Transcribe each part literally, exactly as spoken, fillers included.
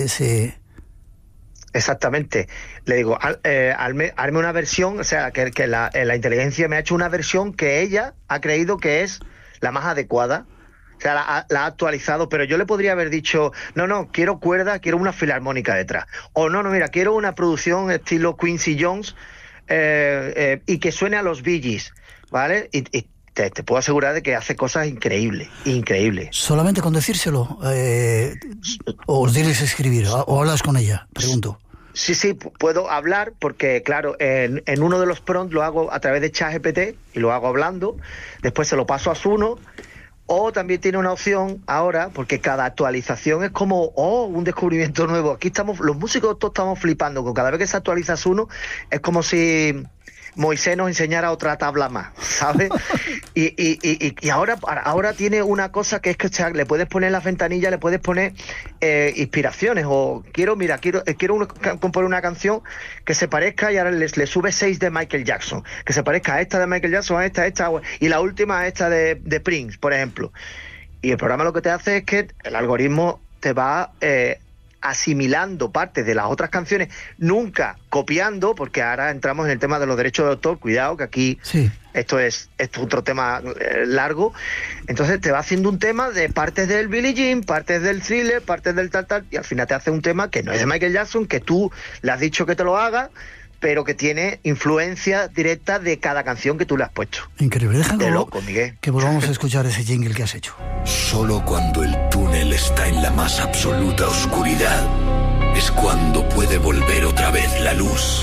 ese... Exactamente. Le digo, al, eh, arme, arme una versión, o sea, que, que la, la inteligencia me ha hecho una versión que ella ha creído que es la más adecuada. O sea, la, la ha actualizado, pero yo le podría haber dicho, no, no, quiero cuerda, quiero una filarmónica detrás. O no, no, mira, quiero una producción estilo Quincy Jones eh, eh, y que suene a los Bee Gees, ¿vale? Y, y te, te puedo asegurar de que hace cosas increíbles, increíbles. ¿Solamente con decírselo? Eh, ¿O os diréis escribir? ¿O hablas con ella? Pregunto. Sí, sí, puedo hablar porque, claro, en, en uno de los prompts lo hago a través de ChatGPT y lo hago hablando, después se lo paso a Suno. O también tiene una opción ahora, porque cada actualización es como, oh, un descubrimiento nuevo. Aquí estamos, los músicos todos estamos flipando, con cada vez que se actualiza uno, es como si Moisés nos enseñara otra tabla más, ¿sabes? Y, y, y, y ahora, ahora tiene una cosa que es que, o sea, le puedes poner en las ventanillas, le puedes poner eh, inspiraciones, o quiero, mira, quiero, quiero una, componer una canción que se parezca, y ahora le, le sube seis de Michael Jackson, que se parezca a esta de Michael Jackson, a esta, a esta, y la última a esta de, de Prince, por ejemplo. Y el programa lo que te hace es que el algoritmo te va eh, asimilando partes de las otras canciones, nunca copiando, porque ahora entramos en el tema de los derechos de autor. Cuidado, que aquí sí. esto es esto es otro tema eh, largo. Entonces te va haciendo un tema de partes del Billie Jean, partes del Thriller, partes del tal tal, y al final te hace un tema que no es de Michael Jackson, que tú le has dicho que te lo haga, pero que tiene influencia directa de cada canción que tú le has puesto. Increíble. Déjame de loco, Miguel. Que volvamos a escuchar ese jingle que has hecho. Solo cuando el túnel está en la más absoluta oscuridad es cuando puede volver otra vez la luz.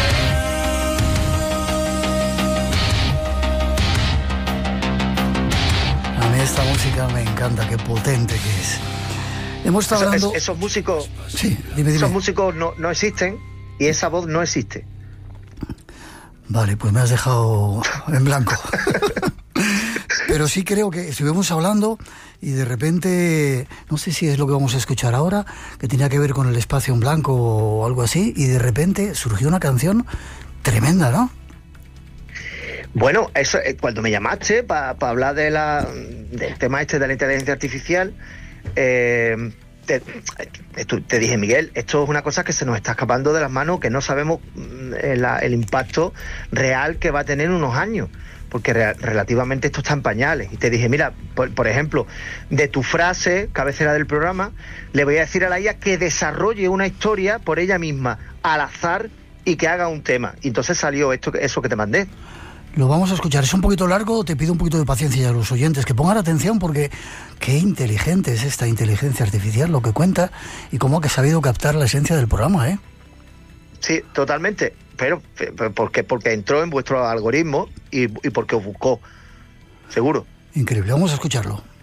A mí esta música me encanta, qué potente que es. Hemos estado Eso, hablando... es, esos músicos, sí, dime, dime. Esos músicos no, no existen. Y esa voz no existe. Vale, pues me has dejado en blanco. Pero sí creo que estuvimos hablando y de repente, no sé si es lo que vamos a escuchar ahora, que tenía que ver con el espacio en blanco o algo así, y de repente surgió una canción tremenda, ¿no? Bueno, eso cuando me llamaste para pa hablar de la, del tema este de la inteligencia artificial, eh, Te, te dije, Miguel, esto es una cosa que se nos está escapando de las manos, que no sabemos el, el impacto real que va a tener en unos años, porque re, relativamente esto está en pañales. Y te dije, mira, por, por ejemplo, de tu frase, cabecera del programa, le voy a decir a la I A que desarrolle una historia por ella misma, al azar, y que haga un tema. Y entonces salió esto, eso que te mandé. Lo vamos a escuchar. Es un poquito largo, te pido un poquito de paciencia a los oyentes, que pongan atención, porque qué inteligente es esta inteligencia artificial, lo que cuenta, y cómo ha sabido captar la esencia del programa, ¿eh? Sí, totalmente. Pero, porque porque entró en vuestro algoritmo y, y porque os buscó. Seguro. Increíble. Vamos a escucharlo.